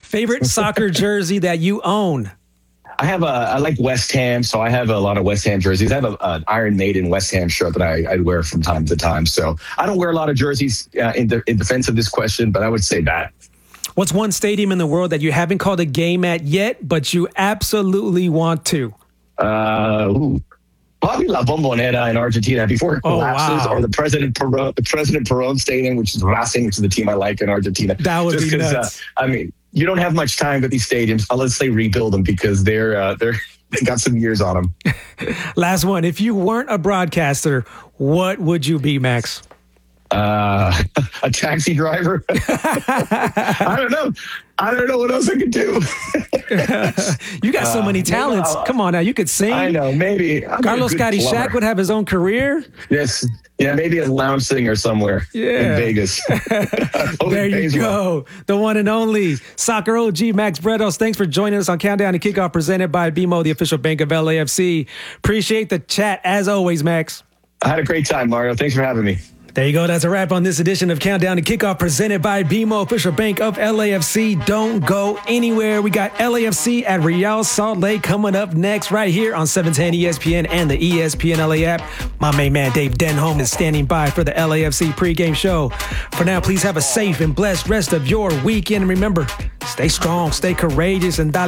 Favorite soccer jersey that you own? I like West Ham, so I have a lot of West Ham jerseys. I have an Iron Maiden West Ham shirt that I wear from time to time. So I don't wear a lot of jerseys in defense of this question, but I would say that. What's one stadium in the world that you haven't called a game at yet, but you absolutely want to? Probably La Bombonera in Argentina before it collapses, or the President Perón Stadium, which is Racing, which is the team I like in Argentina. That would be nuts. You don't have much time with these stadiums unless they rebuild them because they got some years on them. Last one. If you weren't a broadcaster, what would you be, Max? A taxi driver. I don't know. I don't know what else I could do. You got so many talents. Come on now, you could sing. I know, maybe. Carlos Scotty Shack would have his own career. Yes. Yeah, maybe a lounge singer somewhere in Vegas. There you go. The one and only soccer OG Max Bretos. Thanks for joining us on Countdown to Kickoff presented by BMO, the official bank of LAFC. Appreciate the chat as always, Max. I had a great time, Mario. Thanks for having me. There you go. That's a wrap on this edition of Countdown to Kickoff presented by BMO, official bank of LAFC. Don't go anywhere. We got LAFC at Real Salt Lake coming up next right here on 710 ESPN and the ESPN LA app. My main man, Dave Denholm, is standing by for the LAFC pregame show. For now, please have a safe and blessed rest of your weekend. And remember, stay strong, stay courageous, and